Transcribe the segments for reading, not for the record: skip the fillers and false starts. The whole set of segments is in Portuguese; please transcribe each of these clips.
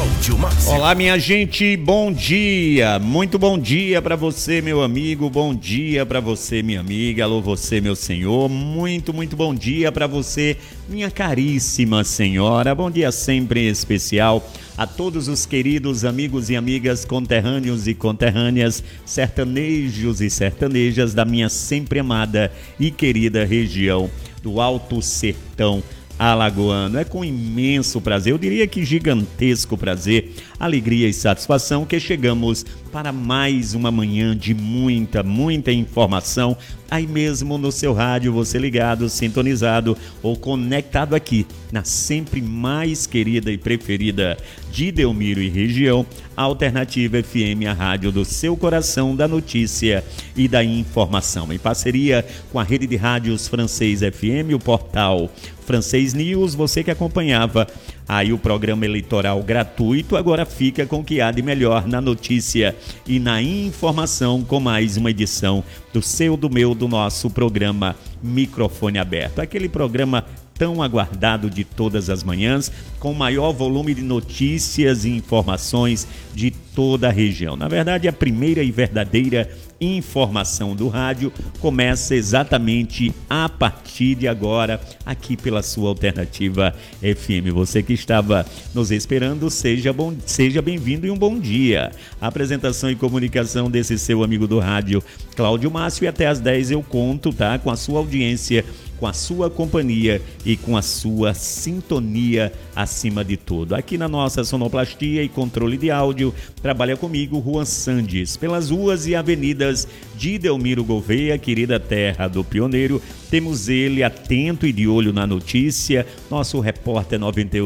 Cláudio Márcio. Olá, minha gente, bom dia, muito bom dia para você, meu amigo, bom dia para você, minha amiga, alô você, meu senhor, muito bom dia para você, minha caríssima senhora, bom dia sempre especial a todos os queridos amigos e amigas conterrâneos e conterrâneas, sertanejos e sertanejas da minha sempre amada e querida região do Alto Sertão alagoano. É com imenso prazer, eu diria que gigantesco prazer, alegria e satisfação que chegamos para mais uma manhã de muita informação, aí mesmo no seu rádio, você ligado, sintonizado ou conectado aqui na sempre mais querida e preferida de Delmiro e região, a Alternativa FM, a rádio do seu coração, da notícia e da informação, em parceria com a rede de rádios Francês FM, o portal Francês News. Você que acompanhava aí o programa eleitoral gratuito, agora fica com o que há de melhor na notícia e na informação, com mais uma edição do seu, do meu, do nosso programa Microfone Aberto, aquele programa tão aguardado de todas as manhãs, com maior volume de notícias e informações de toda a região. Na verdade, a primeira e verdadeira informação do rádio começa exatamente a partir de agora, aqui pela sua Alternativa FM. Você que estava nos esperando, seja bem-vindo e um bom dia. A apresentação e comunicação desse seu amigo do rádio, Cláudio Márcio, e até às 10 eu conto, tá? Com a sua audiência, com a sua companhia e com a sua sintonia acima de tudo. Aqui na nossa sonoplastia e controle de áudio, trabalha comigo Juan Sandes. Pelas ruas e avenidas de Delmiro Gouveia, querida terra do pioneiro, temos ele atento e de olho na notícia, nosso repórter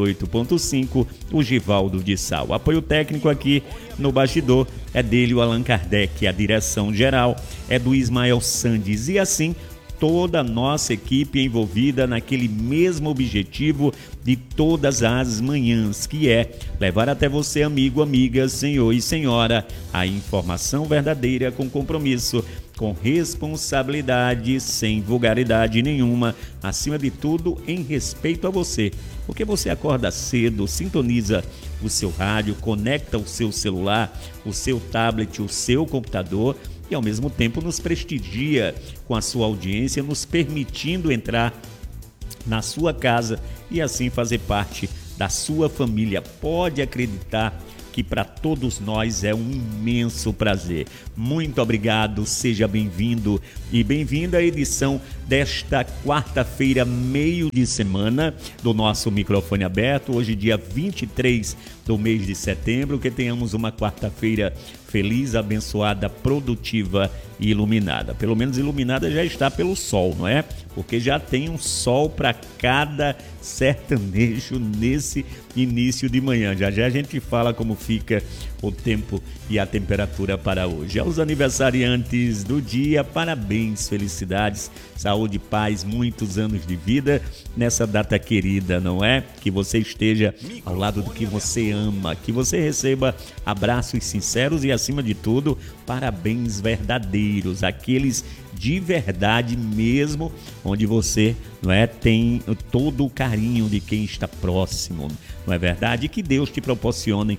98.5, o Givaldo de Sal. Apoio técnico aqui no bastidor é dele, o Allan Kardec. A direção geral é do Ismael Sandes. E assim, toda a nossa equipe envolvida naquele mesmo objetivo de todas as manhãs, que é levar até você, amigo, amiga, senhor e senhora, a informação verdadeira com compromisso, com responsabilidade, sem vulgaridade nenhuma, acima de tudo em respeito a você, porque você acorda cedo, sintoniza o seu rádio, conecta o seu celular, o seu tablet, o seu computador, e ao mesmo tempo nos prestigia com a sua audiência, nos permitindo entrar na sua casa e assim fazer parte da sua família. Pode acreditar que para todos nós é um imenso prazer. Muito obrigado, seja bem-vindo e bem-vinda à edição desta quarta-feira, meio de semana, do nosso Microfone Aberto. Hoje, dia 23 do mês de setembro, que tenhamos uma quarta-feira feliz, abençoada, produtiva e iluminada. Pelo menos iluminada já está pelo sol, não é? Porque já tem um sol para cada sertanejo nesse início de manhã. Já a gente fala como fica o tempo e a temperatura para hoje. Aos aniversariantes do dia, parabéns, felicidades, saúde, paz, muitos anos de vida nessa data querida, não é? Que você esteja ao lado do que você ama, que você receba abraços sinceros e, acima de tudo, parabéns verdadeiros, aqueles de verdade mesmo, onde você, não é, tem todo o carinho de quem está próximo, não é verdade? E que Deus te proporcione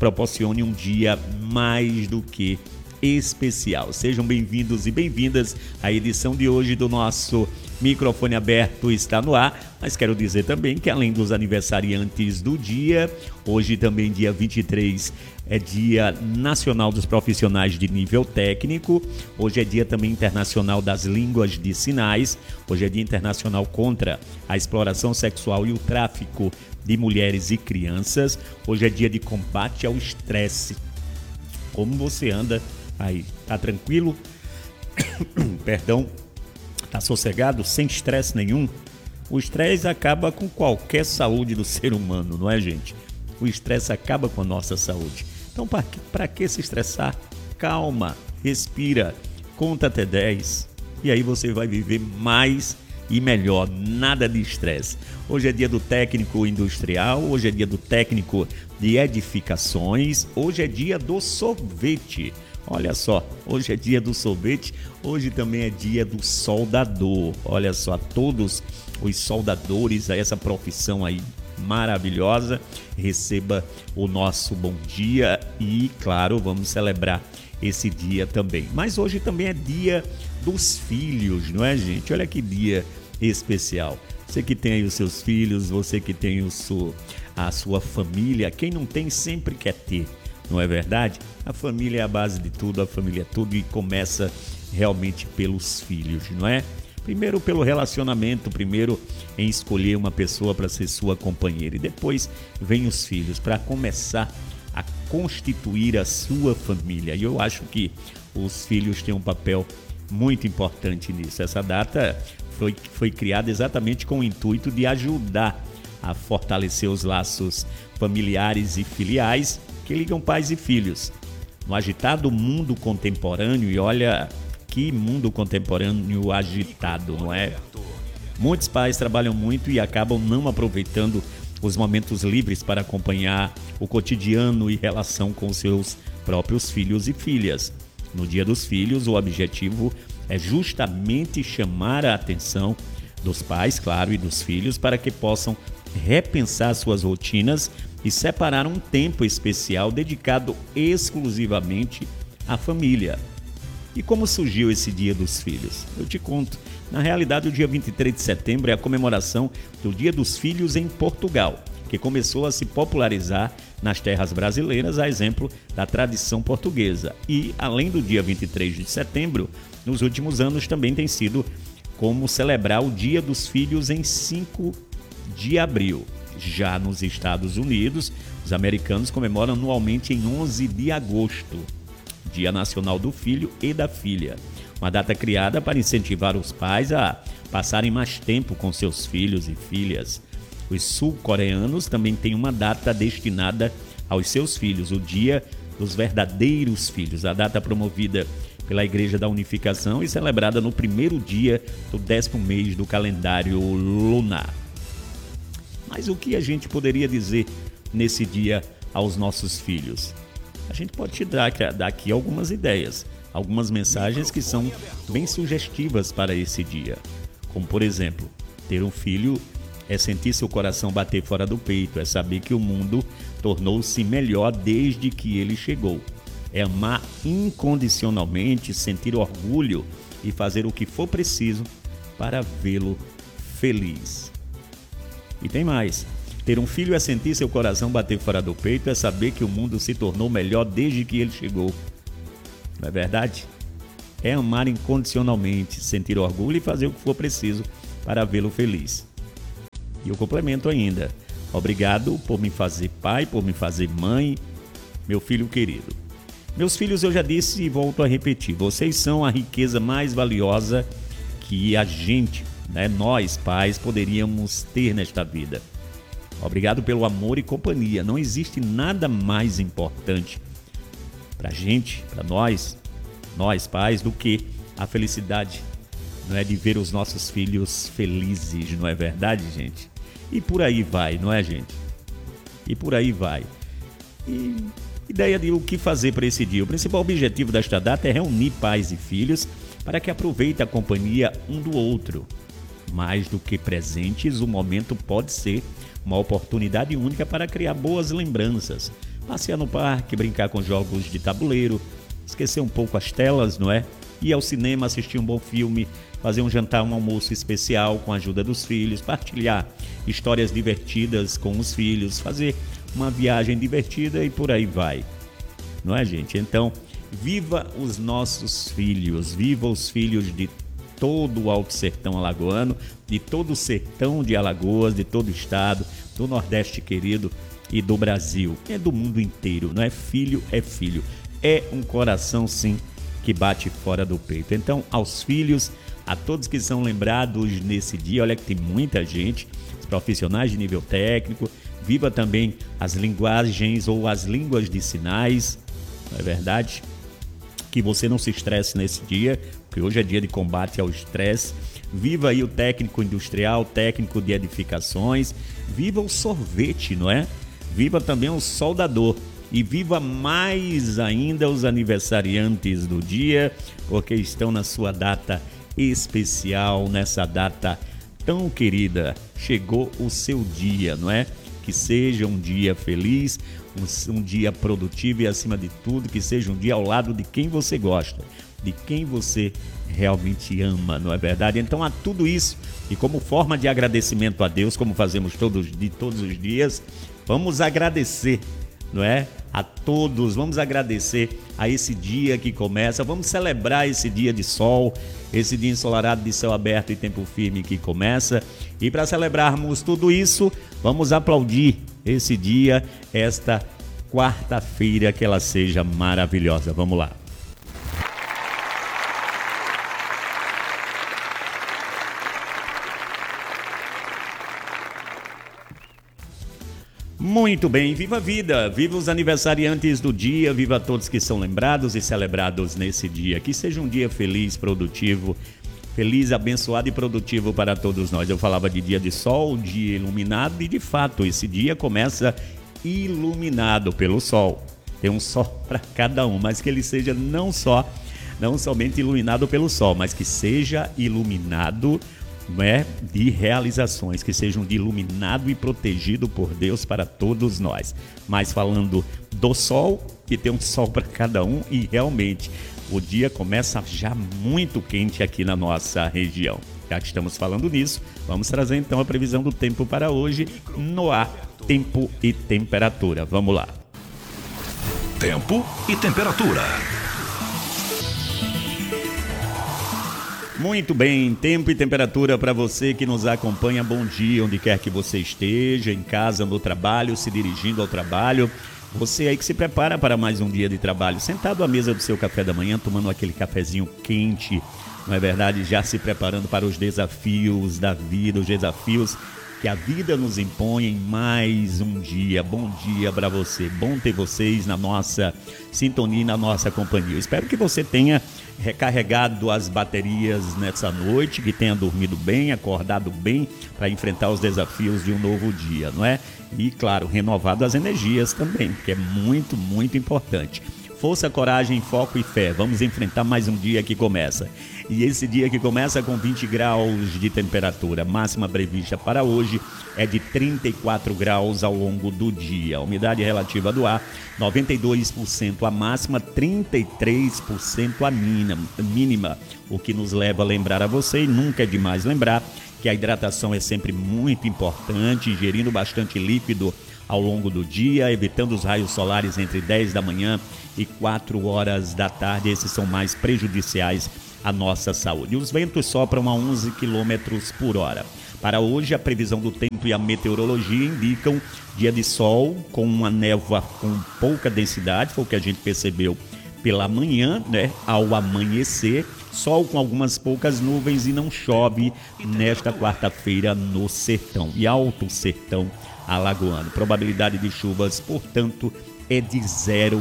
um dia mais do que especial. Sejam bem-vindos e bem-vindas à edição de hoje do nosso Microfone Aberto. Está no ar, mas quero dizer também que, além dos aniversariantes do dia, hoje também, dia 23, é Dia Nacional dos Profissionais de Nível Técnico. Hoje é Dia também Internacional das Línguas de Sinais. Hoje é Dia Internacional contra a Exploração Sexual e o Tráfico de Mulheres e Crianças. Hoje é dia de combate ao estresse. Como você anda aí? Tá tranquilo? Perdão. Tá sossegado? Sem estresse nenhum? O estresse acaba com qualquer saúde do ser humano, não é, gente? O estresse acaba com a nossa saúde. Então, para que se estressar? Calma, respira, conta até 10 e aí você vai viver mais e melhor, nada de estresse. Hoje é dia do técnico industrial, hoje é dia do técnico de edificações, hoje é dia do sorvete. Olha só, hoje é dia do sorvete, hoje também é dia do soldador. Olha só, todos os soldadores, essa profissão aí maravilhosa. Receba o nosso bom dia e, claro, vamos celebrar esse dia também. Mas hoje também é dia dos filhos, não é, gente? Olha que dia especial. Você que tem aí os seus filhos, você que tem a sua família, quem não tem sempre quer ter, não é verdade? A família é a base de tudo, a família é tudo e começa realmente pelos filhos, não é? Primeiro pelo relacionamento, primeiro em escolher uma pessoa para ser sua companheira e depois vem os filhos para começar a constituir a sua família. E eu acho que os filhos têm um papel muito importante nisso. Essa data foi criada exatamente com o intuito de ajudar a fortalecer os laços familiares e filiais que ligam pais e filhos. No agitado mundo contemporâneo, e olha que mundo contemporâneo agitado, não é? Muitos pais trabalham muito e acabam não aproveitando os momentos livres para acompanhar o cotidiano e relação com seus próprios filhos e filhas. No Dia dos Filhos, o objetivo é justamente chamar a atenção dos pais, claro, e dos filhos para que possam repensar suas rotinas e separar um tempo especial dedicado exclusivamente à família. E como surgiu esse Dia dos Filhos? Eu te conto. Na realidade, o dia 23 de setembro é a comemoração do Dia dos Filhos em Portugal, que começou a se popularizar nas terras brasileiras, a exemplo da tradição portuguesa. E, além do dia 23 de setembro, nos últimos anos também tem sido como celebrar o Dia dos Filhos em 5 de abril. Já nos Estados Unidos, os americanos comemoram anualmente em 11 de agosto, Dia Nacional do Filho e da Filha. Uma data criada para incentivar os pais a passarem mais tempo com seus filhos e filhas. Os sul-coreanos também têm uma data destinada aos seus filhos, o Dia dos Verdadeiros Filhos, a data promovida pela Igreja da Unificação e celebrada no primeiro dia do 10º mês do calendário lunar. Mas o que a gente poderia dizer nesse dia aos nossos filhos? A gente pode te dar aqui algumas ideias, algumas mensagens que são bem sugestivas para esse dia. Como, por exemplo, ter um filho é sentir seu coração bater fora do peito, é saber que o mundo tornou-se melhor desde que ele chegou. É amar incondicionalmente, sentir orgulho e fazer o que for preciso para vê-lo feliz. E tem mais. Ter um filho é sentir seu coração bater fora do peito, é saber que o mundo se tornou melhor desde que ele chegou. Não é verdade? É amar incondicionalmente, sentir orgulho e fazer o que for preciso para vê-lo feliz. E eu complemento ainda. Obrigado por me fazer pai, por me fazer mãe, meu filho querido. Meus filhos, eu já disse e volto a repetir, vocês são a riqueza mais valiosa que a gente, nós pais, poderíamos ter nesta vida. Obrigado pelo amor e companhia. Não existe nada mais importante para a gente, para nós pais, do que a felicidade, não é, de ver os nossos filhos felizes, não é verdade, gente? E por aí vai, não é, gente? E por aí vai. E ideia de o que fazer para esse dia. O principal objetivo desta data é reunir pais e filhos para que aproveitem a companhia um do outro. Mais do que presentes, o momento pode ser uma oportunidade única para criar boas lembranças. Passear no parque, brincar com jogos de tabuleiro, esquecer um pouco as telas, não é? Ir ao cinema, assistir um bom filme, fazer um jantar, um almoço especial com a ajuda dos filhos, partilhar histórias divertidas com os filhos, fazer uma viagem divertida e por aí vai. Não é, gente? Então, viva os nossos filhos, viva os filhos de todo o Alto Sertão alagoano, de todo o sertão de Alagoas, de todo o estado, do Nordeste querido e do Brasil. É do mundo inteiro, não é? Filho é filho. É um coração, sim, que bate fora do peito. Então, aos filhos, a todos que são lembrados nesse dia, olha que tem muita gente, os profissionais de nível técnico, viva também as linguagens ou as línguas de sinais, não é verdade? Que você não se estresse nesse dia, porque hoje é dia de combate ao estresse. Viva aí o técnico industrial, técnico de edificações, viva o sorvete, não é? Viva também o soldador e viva mais ainda os aniversariantes do dia, porque estão na sua data especial, nessa data tão querida. Chegou o seu dia, não é? que seja um dia feliz, um dia produtivo e, acima de tudo, que seja um dia ao lado de quem você gosta, de quem você realmente ama, não é verdade? Então, a tudo isso, e como forma de agradecimento a Deus, como fazemos todos os dias, vamos agradecer, não é? A todos, vamos agradecer a esse dia que começa, vamos celebrar esse dia de sol, esse dia ensolarado de céu aberto e tempo firme que começa. E para celebrarmos tudo isso, vamos aplaudir esse dia, esta quarta-feira, que ela seja maravilhosa. Vamos lá. Muito bem, viva a vida, viva os aniversariantes do dia, viva todos que são lembrados e celebrados nesse dia. Que seja um dia feliz, produtivo, feliz, abençoado e produtivo para todos nós. Eu falava de dia de sol, dia iluminado, e de fato esse dia começa iluminado pelo sol. Tem um sol para cada um, mas que ele seja não somente iluminado pelo sol, mas que seja iluminado, né, de realizações, que sejam de iluminado e protegido por Deus para todos nós. Mas falando do sol, que tem um sol para cada um, e realmente o dia começa já muito quente aqui na nossa região. Já que estamos falando nisso, vamos trazer então a previsão do tempo para hoje no ar, tempo e temperatura. Vamos lá. Tempo e temperatura. Muito bem, tempo e temperatura para você que nos acompanha. Bom dia, onde quer que você esteja, em casa, no trabalho, se dirigindo ao trabalho. Você aí que se prepara para mais um dia de trabalho, sentado à mesa do seu café da manhã, tomando aquele cafezinho quente, não é verdade? Já se preparando para os desafios da vida, os desafios que a vida nos impõe em mais um dia. Bom dia para você, bom ter vocês na nossa sintonia, na nossa companhia. Eu espero que você tenha recarregado as baterias nessa noite, que tenha dormido bem, acordado bem para enfrentar os desafios de um novo dia, não é? E, claro, renovado as energias também, que é muito, muito importante. Força, coragem, foco e fé. Vamos enfrentar mais um dia que começa. E esse dia que começa com 20 graus de temperatura. Máxima prevista para hoje é de 34 graus ao longo do dia. A umidade relativa do ar, 92% a máxima, 33% a mínima. O que nos leva a lembrar a você, e nunca é demais lembrar, que a hidratação é sempre muito importante, ingerindo bastante líquido ao longo do dia, evitando os raios solares entre 10 da manhã e 4 horas da tarde. Esses são mais prejudiciais à nossa saúde. Os ventos sopram a 11 km por hora. Para hoje, a previsão do tempo e a meteorologia indicam dia de sol com uma névoa com pouca densidade, foi o que a gente percebeu pela manhã, né, ao amanhecer. Sol com algumas poucas nuvens e não chove nesta quarta-feira no sertão e alto sertão alagoano. Probabilidade de chuvas, portanto, é de 0%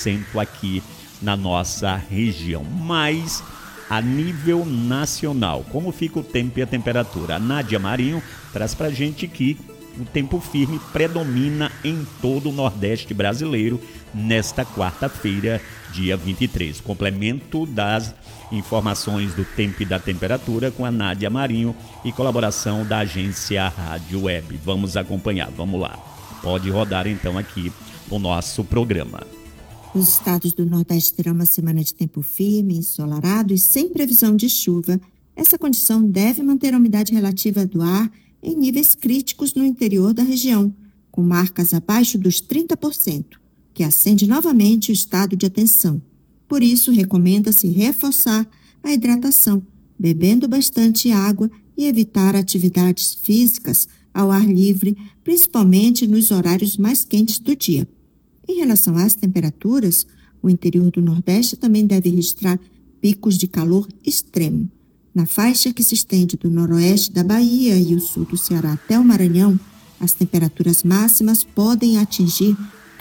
aqui na nossa região. Mas, a nível nacional, como fica o tempo e a temperatura? A Nádia Marinho traz pra gente que o tempo firme predomina em todo o Nordeste brasileiro nesta quarta-feira, dia 23. Complemento das informações do tempo e da temperatura com a Nádia Marinho e colaboração da agência Rádio Web. Vamos acompanhar, vamos lá. Pode rodar então aqui o nosso programa. Os estados do Nordeste terão uma semana de tempo firme, ensolarado e sem previsão de chuva. Essa condição deve manter a umidade relativa do ar em níveis críticos no interior da região, com marcas abaixo dos 30%, que acende novamente o estado de atenção. Por isso, recomenda-se reforçar a hidratação, bebendo bastante água e evitar atividades físicas ao ar livre, principalmente nos horários mais quentes do dia. Em relação às temperaturas, o interior do Nordeste também deve registrar picos de calor extremo. Na faixa que se estende do noroeste da Bahia e o sul do Ceará até o Maranhão, as temperaturas máximas podem atingir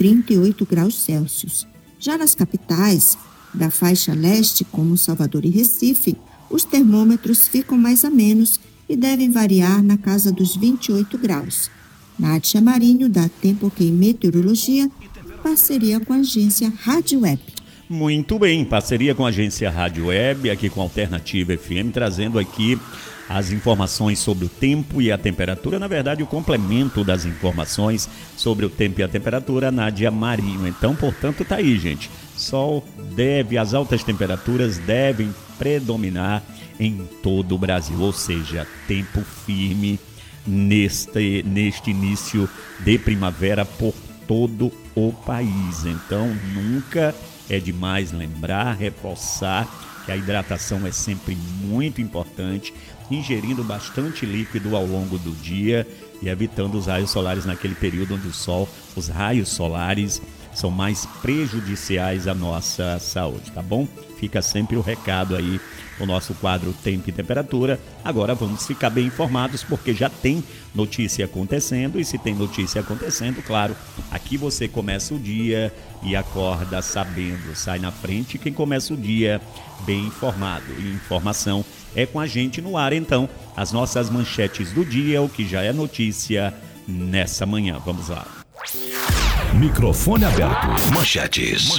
38 graus Celsius. Já nas capitais da faixa leste, como Salvador e Recife, os termômetros ficam mais amenos e devem variar na casa dos 28 graus. Nádia Marinho, da Tempo OK Meteorologia, parceria com a agência Rádio Web. Muito bem, parceria com a agência Rádio Web, aqui com a Alternativa FM, trazendo aqui as informações sobre o tempo e a temperatura, na verdade o complemento das informações sobre o tempo e a temperatura, Nádia Marinho. Então, portanto, tá aí, gente. As altas temperaturas devem predominar em todo o Brasil, ou seja, tempo firme neste início de primavera por todo o país. Então, nunca é demais lembrar, reforçar que a hidratação é sempre muito importante, ingerindo bastante líquido ao longo do dia e evitando os raios solares naquele período onde os raios solares são mais prejudiciais à nossa saúde, tá bom? Fica sempre o recado aí, o nosso quadro Tempo e Temperatura. Agora vamos ficar bem informados, porque já tem notícia acontecendo, e se tem notícia acontecendo, claro, aqui você começa o dia e acorda sabendo, sai na frente quem começa o dia bem informado. E informação é com a gente no ar, então, as nossas manchetes do dia, o que já é notícia nessa manhã. Vamos lá. Microfone aberto. Manchetes.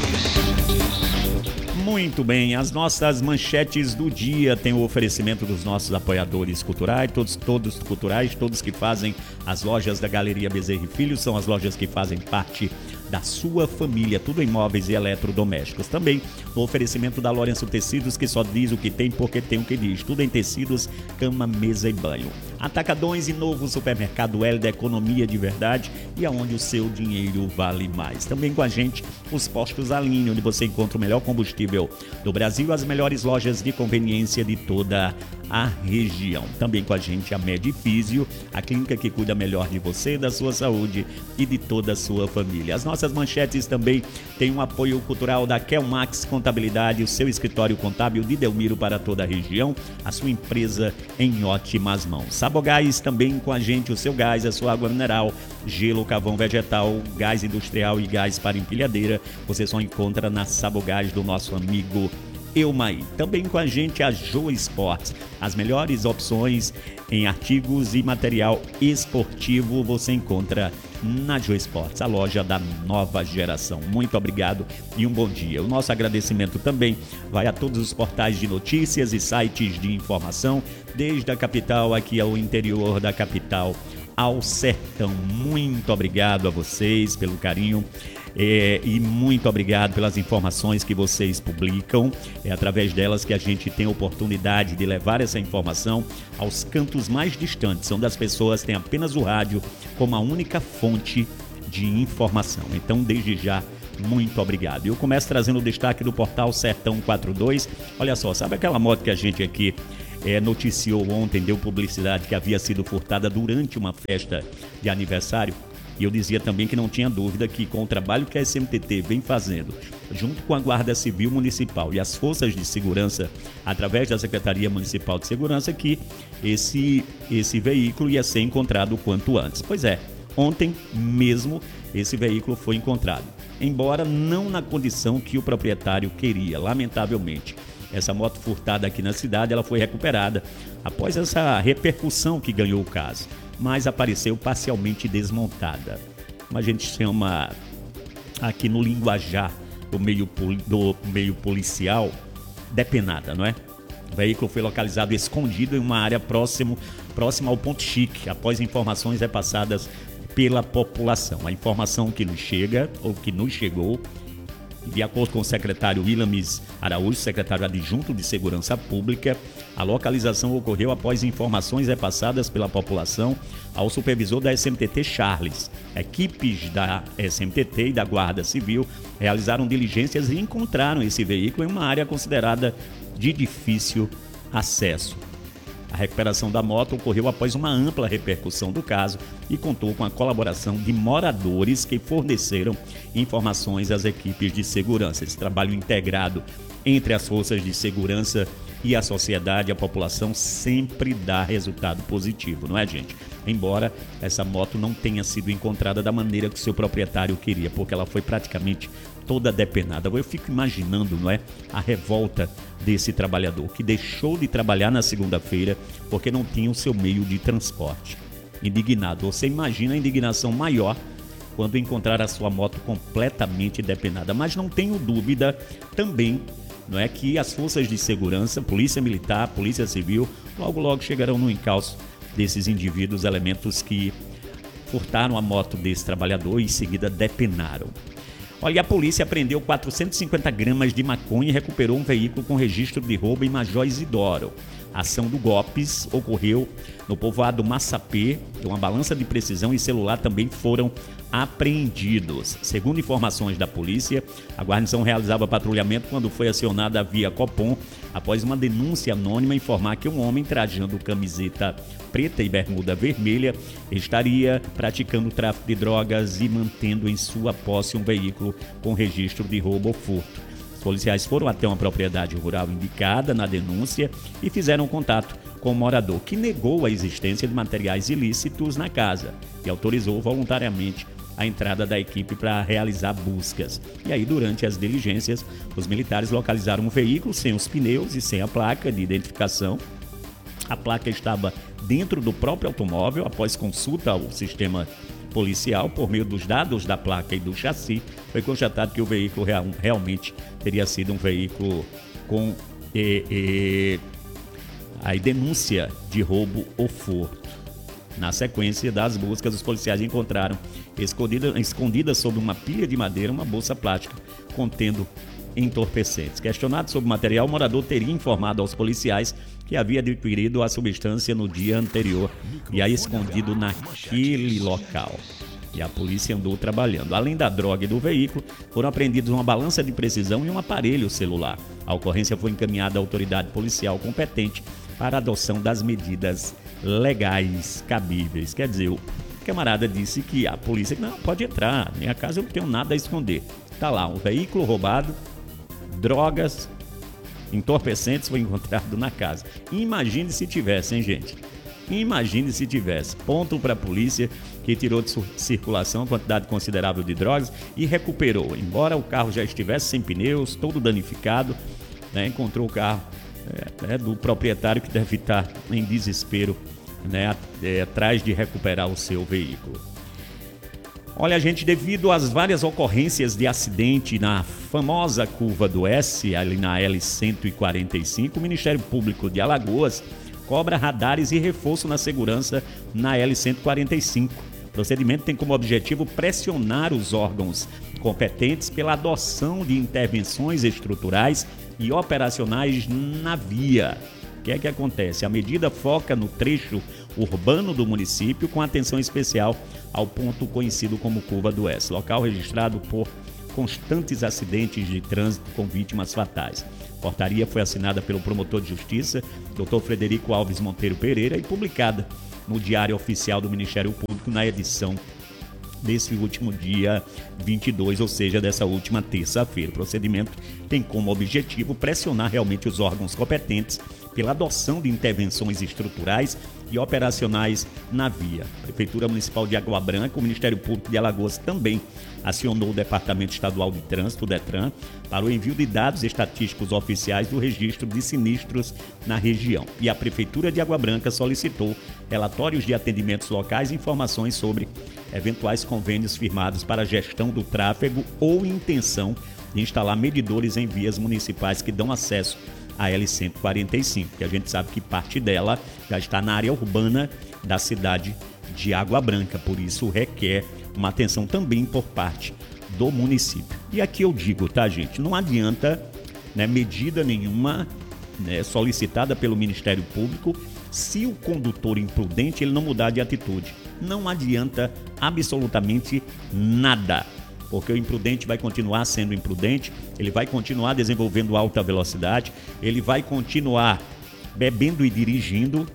Muito bem, as nossas manchetes do dia têm o oferecimento dos nossos apoiadores culturais, todos culturais, todos que fazem as lojas da Galeria Bezerra e Filhos, são as lojas que fazem parte da sua família, tudo em móveis e eletrodomésticos. Também o oferecimento da Lourenço Tecidos, que só diz o que tem porque tem o que diz, tudo em tecidos, cama, mesa e banho. Atacadões e novo supermercado L da economia de verdade e aonde o seu dinheiro vale mais. Também com a gente os postos Aline, onde você encontra o melhor combustível do Brasil, as melhores lojas de conveniência de toda a região. Também com a gente a Medifísio, a clínica que cuida melhor de você, da sua saúde e de toda a sua família. As nossas manchetes também têm um apoio cultural da Kelmax Contabilidade, o seu escritório contábil de Delmiro para toda a região, a sua empresa em ótimas mãos. Sabogás também com a gente, o seu gás, a sua água mineral, gelo, carvão vegetal, gás industrial e gás para empilhadeira, você só encontra na Sabogás do nosso amigo Eumaí. Também com a gente a Joa Esportes, as melhores opções em artigos e material esportivo você encontra na Joa Esportes, a loja da nova geração. Muito obrigado e um bom dia. O nosso agradecimento também vai a todos os portais de notícias e sites de informação, desde a capital aqui ao interior da capital, ao sertão. Muito obrigado a vocês pelo carinho. E muito obrigado pelas informações que vocês publicam. É através delas que a gente tem a oportunidade de levar essa informação aos cantos mais distantes, onde as pessoas têm apenas o rádio como a única fonte de informação. Então, desde já, muito obrigado. Eu começo trazendo o destaque do portal Sertão 42. Olha só, sabe aquela moto que a gente aqui noticiou ontem, deu publicidade que havia sido furtada durante uma festa de aniversário? E eu dizia também que não tinha dúvida que, com o trabalho que a SMTT vem fazendo, junto com a Guarda Civil Municipal e as forças de segurança, através da Secretaria Municipal de Segurança, que esse veículo ia ser encontrado o quanto antes. Pois é, ontem mesmo esse veículo foi encontrado, embora não na condição que o proprietário queria, lamentavelmente. Essa moto furtada aqui na cidade, ela foi recuperada após essa repercussão que ganhou o caso, mas apareceu parcialmente desmontada. Como a gente chama aqui no linguajar do meio policial, depenada, não é? O veículo foi localizado escondido em uma área próxima ao Ponto Chique, após informações repassadas pela população. A informação que nos chega, ou que nos chegou, de acordo com o secretário Willamis Araújo, secretário adjunto de Segurança Pública, a localização ocorreu após informações repassadas pela população ao supervisor da SMTT, Charles. Equipes da SMTT e da Guarda Civil realizaram diligências e encontraram esse veículo em uma área considerada de difícil acesso. A recuperação da moto ocorreu após uma ampla repercussão do caso e contou com a colaboração de moradores que forneceram informações às equipes de segurança. Esse trabalho integrado entre as forças de segurança e a sociedade, a população, sempre dá resultado positivo, não é, gente? Embora essa moto não tenha sido encontrada da maneira que o seu proprietário queria, porque ela foi praticamente toda depenada. Eu fico imaginando, não é, a revolta desse trabalhador que deixou de trabalhar na segunda-feira porque não tinha o seu meio de transporte. Indignado. Você imagina a indignação maior quando encontrar a sua moto completamente depenada. Mas não tenho dúvida também não é que as forças de segurança, polícia militar, polícia civil, logo chegarão no encalço desses indivíduos, elementos que furtaram a moto desse trabalhador e em seguida depenaram. Olha, a polícia apreendeu 450 gramas de maconha e recuperou um veículo com registro de roubo em Major Isidoro. A ação do GOPS ocorreu no povoado Massapê, e uma balança de precisão e celular também foram apreendidos. Segundo informações da polícia, a guarnição realizava patrulhamento quando foi acionada via Copom após uma denúncia anônima informar que um homem trajando camiseta preta e bermuda vermelha estaria praticando tráfico de drogas e mantendo em sua posse um veículo com registro de roubo ou furto. Os policiais foram até uma propriedade rural indicada na denúncia e fizeram contato com o morador, que negou a existência de materiais ilícitos na casa e autorizou voluntariamente a entrada da equipe para realizar buscas. E aí, durante as diligências, os militares localizaram um veículo sem os pneus e sem a placa de identificação. A placa estava dentro do próprio automóvel. Após consulta ao sistema policial, por meio dos dados da placa e do chassi, foi constatado que o veículo realmente teria sido um veículo com a denúncia de roubo ou furto. Na sequência das buscas, os policiais encontraram escondida sob uma pilha de madeira uma bolsa plástica contendo entorpecentes. Questionado sobre o material, o morador teria informado aos policiais que havia adquirido a substância no dia anterior e a escondido naquele local. E a polícia andou trabalhando. Além da droga e do veículo, foram apreendidos uma balança de precisão e um aparelho celular. A ocorrência foi encaminhada à autoridade policial competente para a adoção das medidas legais cabíveis. Quer dizer, o camarada disse que a polícia não pode entrar, minha casa eu não tenho nada a esconder. Está lá, um veículo roubado, drogas, entorpecentes foi encontrado na casa. Imagine se tivesse, hein, gente? Imagine se tivesse. Ponto para a polícia, que tirou de circulação uma quantidade considerável de drogas e recuperou. Embora o carro já estivesse sem pneus, todo danificado, né, encontrou o carro do proprietário, que deve estar em desespero, né, atrás de recuperar o seu veículo. Olha, gente, devido às várias ocorrências de acidente na famosa curva do S, ali na L145, o Ministério Público de Alagoas cobra radares e reforço na segurança na L145. O procedimento tem como objetivo pressionar os órgãos competentes pela adoção de intervenções estruturais e operacionais na via. O que é que acontece? A medida foca no trecho urbano do município, com atenção especial ao ponto conhecido como Curva do S, local registrado por constantes acidentes de trânsito com vítimas fatais. A portaria foi assinada pelo promotor de justiça, Dr. Frederico Alves Monteiro Pereira, e publicada no Diário Oficial do Ministério Público na edição desse último dia 22, ou seja, dessa última terça-feira. O procedimento tem como objetivo pressionar realmente os órgãos competentes pela adoção de intervenções estruturais e operacionais na via. A Prefeitura Municipal de Água Branca, o Ministério Público de Alagoas também acionou o Departamento Estadual de Trânsito, o DETRAN, para o envio de dados estatísticos oficiais do registro de sinistros na região. E a Prefeitura de Água Branca solicitou relatórios de atendimentos locais e informações sobre eventuais convênios firmados para a gestão do tráfego ou intenção de instalar medidores em vias municipais que dão acesso à L145, que a gente sabe que parte dela já está na área urbana da cidade de Água Branca, por isso requer uma atenção também por parte do município. E aqui eu digo, tá, gente, não adianta, né, medida nenhuma, né, solicitada pelo Ministério Público, se o condutor imprudente ele não mudar de atitude. Não adianta absolutamente nada, porque o imprudente vai continuar sendo imprudente, ele vai continuar desenvolvendo alta velocidade, ele vai continuar bebendo e dirigindo.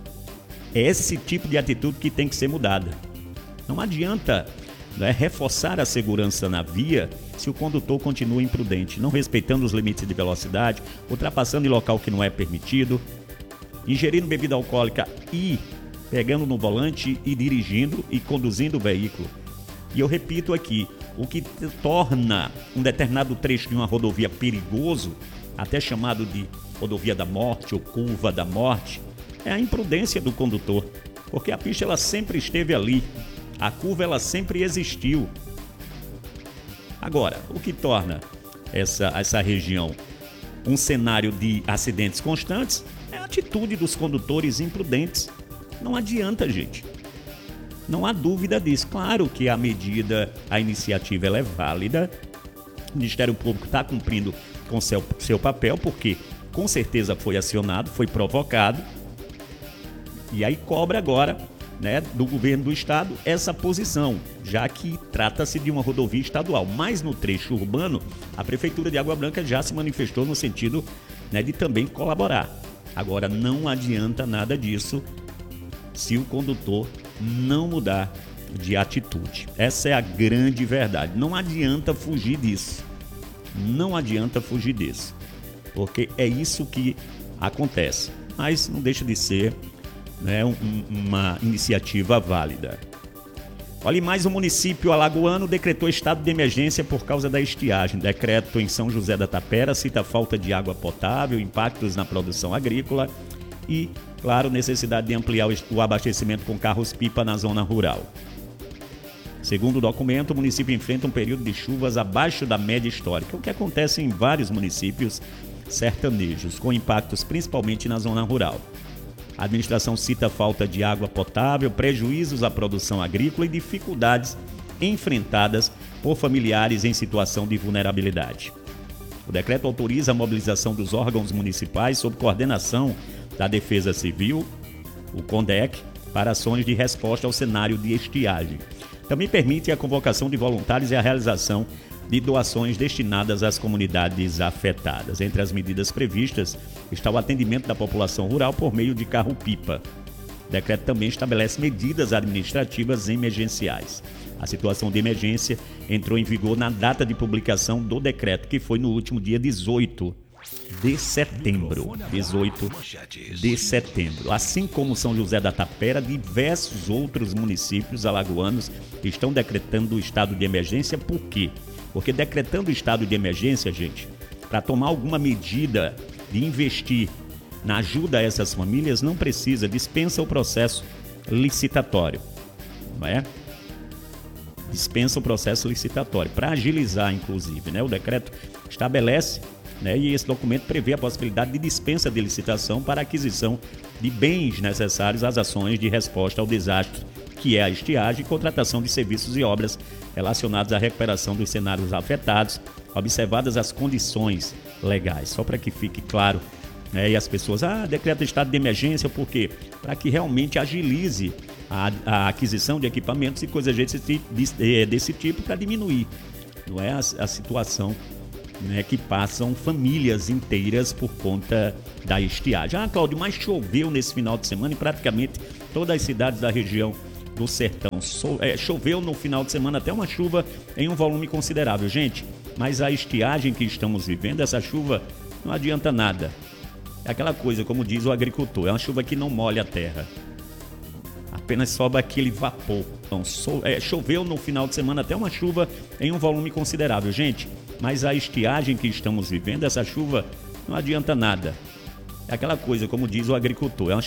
É esse tipo de atitude que tem que ser mudada. Não adianta, né, reforçar a segurança na via se o condutor continua imprudente, não respeitando os limites de velocidade, ultrapassando em local que não é permitido, ingerindo bebida alcoólica e pegando no volante e dirigindo e conduzindo o veículo. E eu repito aqui, o que torna um determinado trecho de uma rodovia perigoso, até chamado de rodovia da morte ou curva da morte, é a imprudência do condutor, porque a pista ela sempre esteve ali, a curva ela sempre existiu. Agora, o que torna essa região um cenário de acidentes constantes, é a atitude dos condutores imprudentes. Não adianta, gente. Não há dúvida disso. Claro que a iniciativa ela é válida. O Ministério Público está cumprindo com seu papel, porque com certeza foi acionado, foi provocado. E aí cobra agora, né, do governo do estado essa posição, já que trata-se de uma rodovia estadual. Mas no trecho urbano, a Prefeitura de Água Branca já se manifestou no sentido, né, de também colaborar. Agora, não adianta nada disso se o condutor não mudar de atitude. Essa é a grande verdade. Não adianta fugir disso. Não adianta fugir disso. Porque é isso que acontece. Mas não deixa de ser, né, uma iniciativa válida. Olha, mais um município alagoano decretou estado de emergência por causa da estiagem. Decreto em São José da Tapera cita falta de água potável, impactos na produção agrícola e, claro, necessidade de ampliar o abastecimento com carros-pipa na zona rural. Segundo o documento, o município enfrenta um período de chuvas abaixo da média histórica, o que acontece em vários municípios sertanejos, com impactos principalmente na zona rural. A administração cita falta de água potável, prejuízos à produção agrícola e dificuldades enfrentadas por familiares em situação de vulnerabilidade. O decreto autoriza a mobilização dos órgãos municipais sob coordenação da Defesa Civil, o CONDEC, para ações de resposta ao cenário de estiagem. Também permite a convocação de voluntários e a realização de doações destinadas às comunidades afetadas. Entre as medidas previstas está o atendimento da população rural por meio de carro-pipa. O decreto também estabelece medidas administrativas emergenciais. A situação de emergência entrou em vigor na data de publicação do decreto, que foi no último dia 18 de setembro. 18 de setembro. Assim como São José da Tapera, diversos outros municípios alagoanos estão decretando o estado de emergência. Por quê? Porque decretando o estado de emergência, gente, para tomar alguma medida de investir na ajuda a essas famílias, não precisa, dispensa o processo licitatório, não é? Dispensa o processo licitatório, para agilizar, inclusive, né? O decreto estabelece, né, e esse documento prevê a possibilidade de dispensa de licitação para aquisição de bens necessários às ações de resposta ao desastre, que é a estiagem, e contratação de serviços e obras relacionados à recuperação dos cenários afetados, observadas as condições legais. Só para que fique claro, né, e as pessoas, decreta estado de emergência, por quê? Para que realmente agilize a aquisição de equipamentos e coisas desse tipo para diminuir, não é, a situação, né, que passam famílias inteiras por conta da estiagem. Cláudio, mas choveu nesse final de semana e praticamente todas as cidades da região do sertão. Choveu no final de semana, até uma chuva em um volume considerável. Gente, mas a estiagem que estamos vivendo, essa chuva não adianta nada. É aquela coisa, como diz o agricultor, é uma chuva que não molha a terra. Apenas sobe aquele vapor. Então, choveu no final de semana, até uma chuva em um volume considerável. Gente, mas a estiagem que estamos vivendo, essa chuva não adianta nada. É aquela coisa, como diz o agricultor, é uma